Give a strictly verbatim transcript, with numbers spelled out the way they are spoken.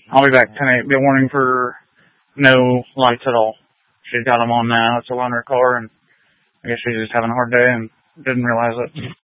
I'll be back tonight. Be a warning for no lights at all. She's got them on now. It's a loaner car, and I guess she's just having a hard day and didn't realize it.